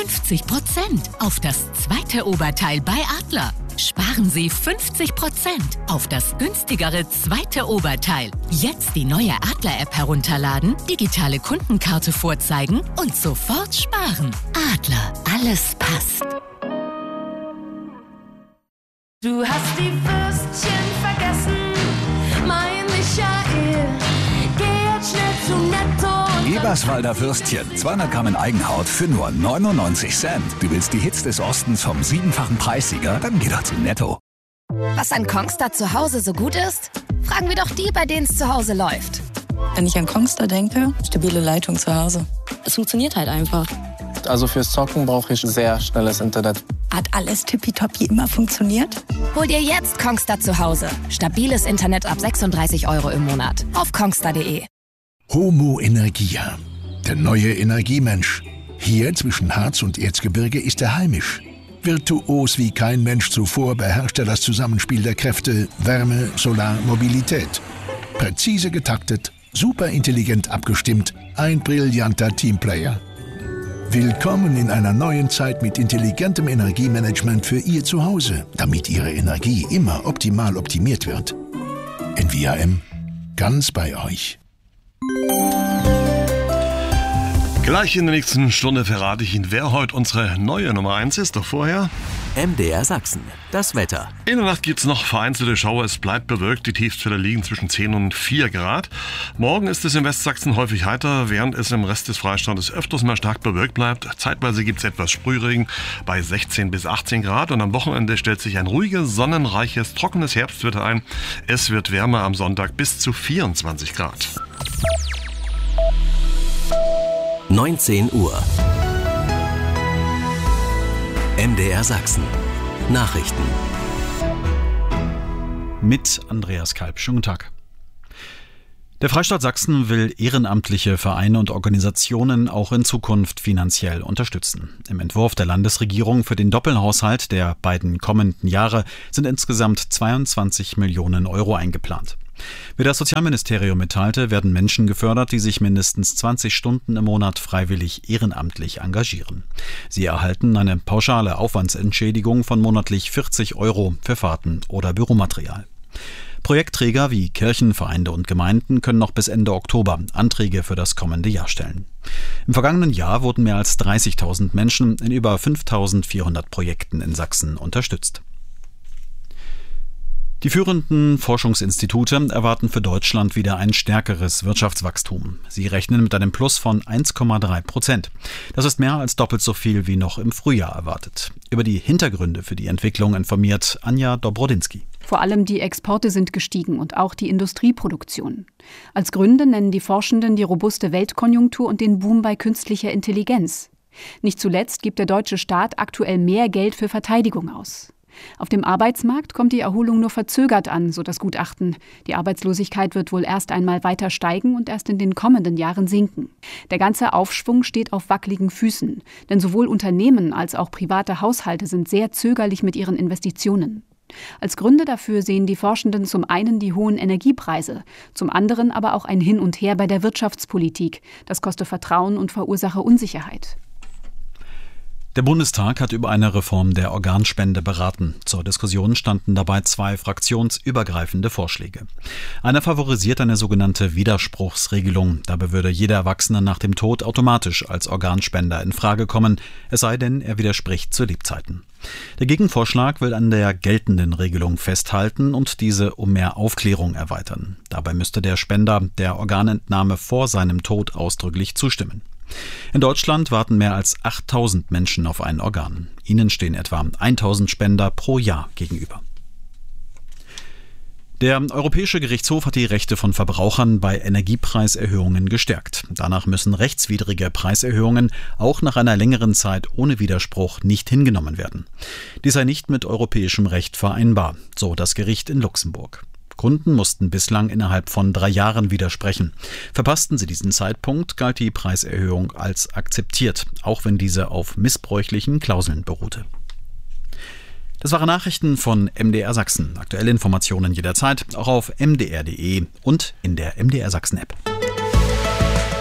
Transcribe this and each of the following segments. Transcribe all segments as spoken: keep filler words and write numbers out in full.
fünfzig Prozent auf das zweite Oberteil bei Adler. Sparen Sie fünfzig Prozent auf das günstigere zweite Oberteil. Jetzt die neue Adler-App herunterladen, digitale Kundenkarte vorzeigen und sofort sparen. Adler, alles passt. Du hast die Würstchen vergessen, mein Michael. Geh jetzt schnell zu Netto. Eberswalder Würstchen, zweihundert Gramm in Eigenhaut für nur neunundneunzig Cent. Du willst die Hits des Ostens vom siebenfachen Preissieger? Dann geh doch zu Netto. Was an Kongstar zu Hause so gut ist? Fragen wir doch die, bei denen es zu Hause läuft. Wenn ich an Kongstar denke, stabile Leitung zu Hause. Es funktioniert halt einfach. Also fürs Zocken brauche ich sehr schnelles Internet. Hat alles tippitoppi immer funktioniert? Hol dir jetzt Kongstar zu Hause. Stabiles Internet ab sechsunddreißig Euro im Monat. Auf kongstar punkt de. Homo Energia, der neue Energiemensch. Hier zwischen Harz und Erzgebirge ist er heimisch. Virtuos wie kein Mensch zuvor beherrscht er das Zusammenspiel der Kräfte Wärme, Solar, Mobilität. Präzise getaktet, superintelligent abgestimmt, ein brillanter Teamplayer. Willkommen in einer neuen Zeit mit intelligentem Energiemanagement für Ihr Zuhause, damit Ihre Energie immer optimal optimiert wird. N V A M, ganz bei euch. Gleich in der nächsten Stunde verrate ich Ihnen, wer heute unsere neue Nummer eins ist. Doch vorher M D R Sachsen, das Wetter. In der Nacht gibt es noch vereinzelte Schauer. Es bleibt bewölkt. Die Tiefstwerte liegen zwischen zehn und vier Grad. Morgen ist es in Westsachsen häufig heiter, während es im Rest des Freistaates öfters mal stark bewölkt bleibt. Zeitweise gibt es etwas Sprühregen bei sechzehn bis achtzehn Grad. Und am Wochenende stellt sich ein ruhiges, sonnenreiches, trockenes Herbstwetter ein. Es wird wärmer am Sonntag bis zu vierundzwanzig Grad. neunzehn Uhr. M D R Sachsen. Nachrichten. Mit Andreas Kalb. Schönen guten Tag. Der Freistaat Sachsen will ehrenamtliche Vereine und Organisationen auch in Zukunft finanziell unterstützen. Im Entwurf der Landesregierung für den Doppelhaushalt der beiden kommenden Jahre sind insgesamt zweiundzwanzig Millionen Euro eingeplant. Wie das Sozialministerium mitteilte, werden Menschen gefördert, die sich mindestens zwanzig Stunden im Monat freiwillig ehrenamtlich engagieren. Sie erhalten eine pauschale Aufwandsentschädigung von monatlich vierzig Euro für Fahrten oder Büromaterial. Projektträger wie Kirchen, Vereine und Gemeinden können noch bis Ende Oktober Anträge für das kommende Jahr stellen. Im vergangenen Jahr wurden mehr als dreißigtausend Menschen in über fünftausendvierhundert Projekten in Sachsen unterstützt. Die führenden Forschungsinstitute erwarten für Deutschland wieder ein stärkeres Wirtschaftswachstum. Sie rechnen mit einem Plus von eins Komma drei Prozent. Das ist mehr als doppelt so viel wie noch im Frühjahr erwartet. Über die Hintergründe für die Entwicklung informiert Anja Dobrodinsky. Vor allem die Exporte sind gestiegen und auch die Industrieproduktion. Als Gründe nennen die Forschenden die robuste Weltkonjunktur und den Boom bei künstlicher Intelligenz. Nicht zuletzt gibt der deutsche Staat aktuell mehr Geld für Verteidigung aus. Auf dem Arbeitsmarkt kommt die Erholung nur verzögert an, so das Gutachten. Die Arbeitslosigkeit wird wohl erst einmal weiter steigen und erst in den kommenden Jahren sinken. Der ganze Aufschwung steht auf wackeligen Füßen, denn sowohl Unternehmen als auch private Haushalte sind sehr zögerlich mit ihren Investitionen. Als Gründe dafür sehen die Forschenden zum einen die hohen Energiepreise, zum anderen aber auch ein Hin und Her bei der Wirtschaftspolitik. Das koste Vertrauen und verursache Unsicherheit. Der Bundestag hat über eine Reform der Organspende beraten. Zur Diskussion standen dabei zwei fraktionsübergreifende Vorschläge. Einer favorisiert eine sogenannte Widerspruchsregelung. Dabei würde jeder Erwachsene nach dem Tod automatisch als Organspender in Frage kommen, es sei denn, er widerspricht zu Lebzeiten. Der Gegenvorschlag will an der geltenden Regelung festhalten und diese um mehr Aufklärung erweitern. Dabei müsste der Spender der Organentnahme vor seinem Tod ausdrücklich zustimmen. In Deutschland warten mehr als achttausend Menschen auf ein Organ. Ihnen stehen etwa tausend Spender pro Jahr gegenüber. Der Europäische Gerichtshof hat die Rechte von Verbrauchern bei Energiepreiserhöhungen gestärkt. Danach müssen rechtswidrige Preiserhöhungen auch nach einer längeren Zeit ohne Widerspruch nicht hingenommen werden. Dies sei nicht mit europäischem Recht vereinbar, so das Gericht in Luxemburg. Kunden mussten bislang innerhalb von drei Jahren widersprechen. Verpassten sie diesen Zeitpunkt, galt die Preiserhöhung als akzeptiert, auch wenn diese auf missbräuchlichen Klauseln beruhte. Das waren Nachrichten von M D R Sachsen. Aktuelle Informationen jederzeit, auch auf m d r punkt d e und in der M D R Sachsen App.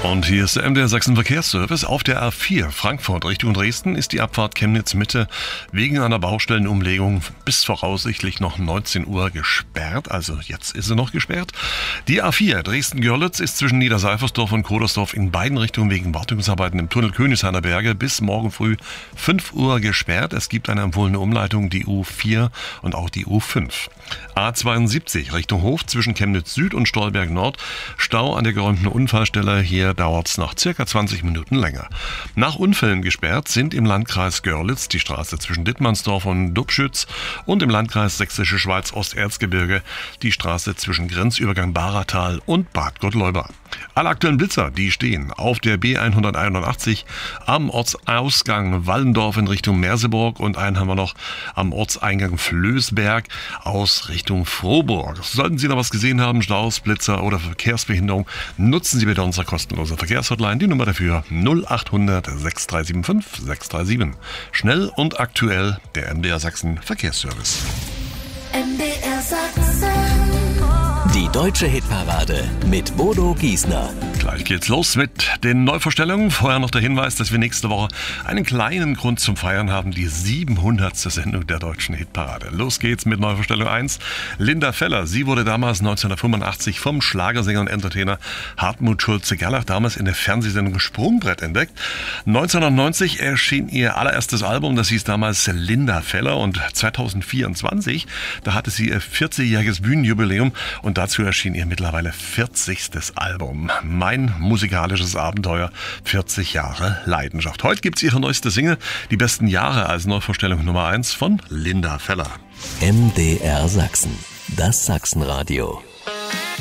Und hier ist der M D R Sachsen Verkehrsservice. Auf der A vier Frankfurt Richtung Dresden ist die Abfahrt Chemnitz-Mitte wegen einer Baustellenumlegung bis voraussichtlich noch neunzehn Uhr gesperrt. Also jetzt ist sie noch gesperrt. Die A vier Dresden-Görlitz ist zwischen Niederseifersdorf und Kodersdorf in beiden Richtungen wegen Wartungsarbeiten im Tunnel Königshainer Berge bis morgen früh fünf Uhr gesperrt. Es gibt eine empfohlene Umleitung, die U vier und auch die U fünf. A zweiundsiebzig Richtung Hof zwischen Chemnitz Süd und Stolberg Nord. Stau an der geräumten Unfallstelle. Hier dauert es noch circa zwanzig Minuten länger. Nach Unfällen gesperrt sind im Landkreis Görlitz die Straße zwischen Dittmannsdorf und Dubschütz und im Landkreis Sächsische Schweiz Osterzgebirge die Straße zwischen Grenzübergang Bahratal und Bad Gottleuba. Alle aktuellen Blitzer, die stehen auf der B hunderteinundachtzig am Ortsausgang Wallendorf in Richtung Merseburg und einen haben wir noch am Ortseingang Flößberg aus Richtung Frohburg. Sollten Sie noch was gesehen haben, Staus, Blitzer oder Verkehrsbehinderung, nutzen Sie bitte unsere kostenlose Verkehrshotline. Die Nummer dafür null achthundert sechs drei sieben fünf sechs drei sieben. Schnell und aktuell der M D R Sachsen Verkehrsservice. M D R Sachsen. Die deutsche Hitparade mit Bodo Giesner. Gleich geht's los mit den Neuvorstellungen. Vorher noch der Hinweis, dass wir nächste Woche einen kleinen Grund zum Feiern haben. Die siebenhundertste Sendung der deutschen Hitparade. Los geht's mit Neuvorstellung eins. Linda Feller. Sie wurde damals neunzehnhundertfünfundachtzig vom Schlagersänger und Entertainer Hartmut Schulze-Gerlach damals in der Fernsehsendung Sprungbrett entdeckt. neunzehnhundertneunzig erschien ihr allererstes Album. Das hieß damals Linda Feller. Und zweitausendvierundzwanzig, da hatte sie ihr vierzigjähriges Bühnenjubiläum. Und dazu erschien ihr mittlerweile vierzigstes Album. Mein musikalisches Abenteuer, vierzig Jahre Leidenschaft. Heute gibt's ihre neueste Single, Die besten Jahre, als Neuvorstellung Nummer eins von Linda Feller. M D R Sachsen, das Sachsenradio.